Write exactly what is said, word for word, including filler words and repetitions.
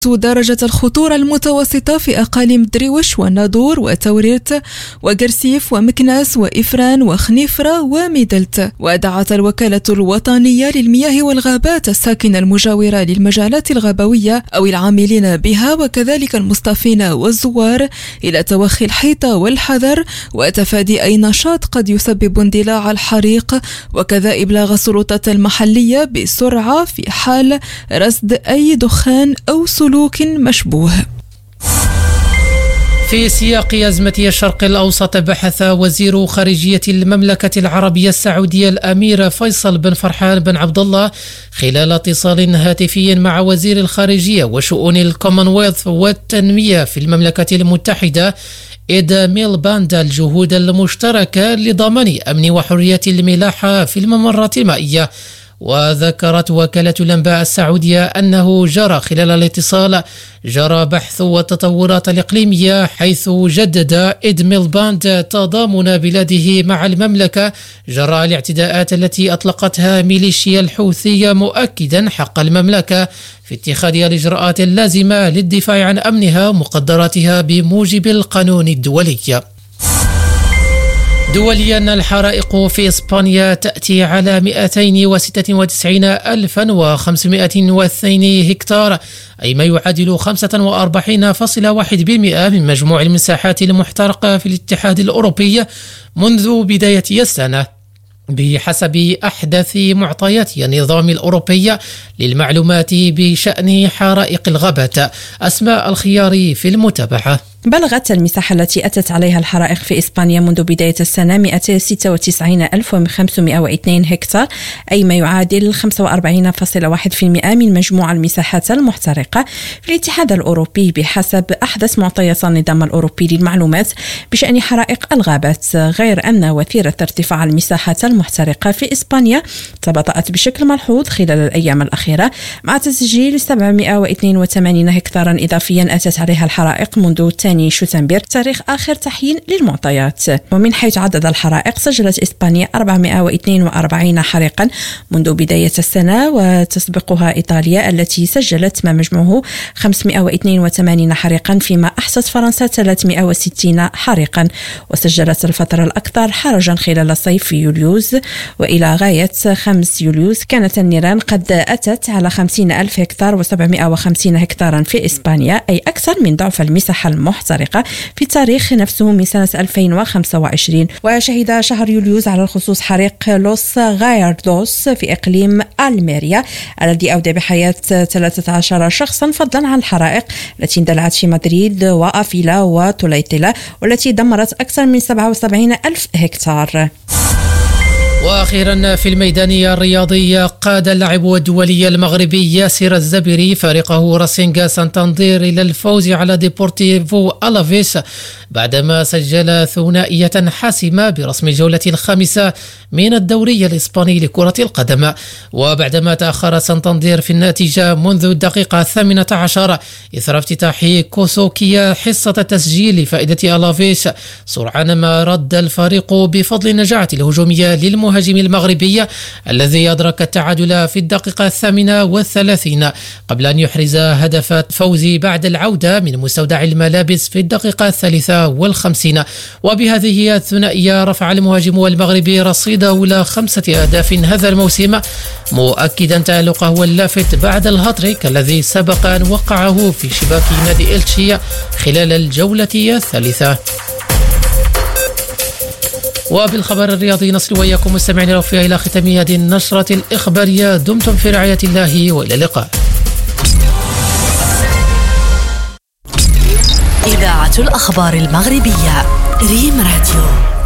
درجة الخطورة المتوسطة في أقاليم دريوش ونادور وتوريرت وقرسيف ومكناس وإفران وخنيفرة وميدلت. ودعت الوكالة الوطنية للمياه والغابات الساكنة المجاورة للمجالات الغابوية أو العاملين بها وكذلك المصطافين والزوار إلى توخي الحيطة والحذر وتفادي أي نشاط قد يسبب اندلاع الحريق، وكذا إبلاغ السلطات المحلية بسرعة في حال رصد أي دخان أو سلوك مشبوه. في سياق أزمة الشرق الأوسط، بحث وزير خارجية المملكة العربية السعودية الأمير فيصل بن فرحان بن عبد الله خلال اتصال هاتفي مع وزير الخارجية وشؤون الكومنولث والتنمية في المملكة المتحدة إد ميلباند الجهود المشتركة لضمان أمن وحرية الملاحة في الممرات المائية. وذكرت وكالة الأنباء السعودية أنه جرى خلال الاتصال جرى بحث والتطورات الإقليمية، حيث جدد إد ميلباند تضامن بلاده مع المملكة جراء الاعتداءات التي أطلقتها ميليشيا الحوثية، مؤكدا حق المملكة في اتخاذ الإجراءات اللازمة للدفاع عن أمنها ومقدراتها بموجب القانون الدولي. دوليا، الحرائق في إسبانيا تأتي على مئتين وستة وتسعين ألفا وخمسمائة واثنين هكتار، أي ما يعادل خمسة وأربعين فاصلة واحد بالمئة من مجموع المساحات المحترقة في الاتحاد الأوروبي منذ بداية السنة، بحسب أحدث معطيات النظام الأوروبي للمعلومات بشأن حرائق الغابات. أسماء الخياري في المتابعة. بلغت المساحة التي أتت عليها الحرائق في إسبانيا منذ بداية السنة مئتين وستة وتسعين ألف وخمسمائة واثنين هكتار، أي ما يعادل خمسة وأربعين فاصلة واحد بالمئة من مجموع المساحات المحترقة في الاتحاد الأوروبي، بحسب أحدث معطيات النظام الأوروبي للمعلومات بشأن حرائق الغابات. غير أن وتيرة ارتفاع المساحات المحترقة في إسبانيا تباطأت بشكل ملحوظ خلال الأيام الأخيرة، مع تسجيل سبعمائة واثنين وثمانين هكتارا إضافيا أتت عليها الحرائق منذ شتنبر، تاريخ آخر تحيين للمعطيات. ومن حيث عدد الحرائق، سجلت إسبانيا أربعمائة واثنين وأربعين حريقا منذ بداية السنة، وتسبقها إيطاليا التي سجلت ما مجموعه خمسمائة واثنين وثمانين حريقا، فيما أحصت فرنسا ثلاثمائة وستين حريقا. وسجلت الفترة الأكثر حرجا خلال صيف يوليوز، وإلى غاية خمسة يوليوز كانت النيران قد أتت على خمسين ألف هكتار وسبعمائة وخمسين هكتارا في إسبانيا، أي أكثر من ضعف المساحة المحترقة في التاريخ نفسه من سنة ألفين وخمسة وعشرين. وشهد شهر يوليوز على الخصوص حريق لوس غايردوس في إقليم ألميريا الذي أودى بحياة ثلاثة عشر شخصا، فضلا عن الحرائق التي اندلعت في مدريد وأفيلا وتوليتلا والتي دمرت أكثر من سبعة وسبعين ألف هكتار. وأخيرا في الميدان الرياضي، قاد اللاعب الدولي المغربي ياسر الزبيري فريقه راسينغ سانتاندير إلى الفوز على ديبورتيفو ألافيس بعدما سجل ثنائية حاسمة برسم الجولة الخامسة من الدوري الإسباني لكرة القدم. وبعدما تأخر سانتاندير في النتيجة منذ الدقيقة الثامنة عشر إثر افتتاح كوسوكيا حصة تسجيل فائدة ألافيس، سرعان ما رد الفريق بفضل النجاعة الهجومية للمهاجم المغربي الذي أدرك التعادل في الدقيقة الثامنة والثلاثين قبل أن يحرز هدف فوز بعد العودة من مستودع الملابس في الدقيقة الثالثة والخمسين. وبهذه الثنائية رفع المهاجم المغربي رصيده إلى خمسة أهداف هذا الموسم، مؤكدا تألقه اللافت بعد الهاتريك الذي سبق أن وقعه في شباك نادي إلتشي خلال الجولة الثالثة. وبالخبر الرياضي نصل وإياكم مستمعين الأوفياء إلى ختام هذه النشرة الإخبارية. دمتم في رعاية الله وإلى اللقاء. إذاعة الأخبار المغربية ريم راديو.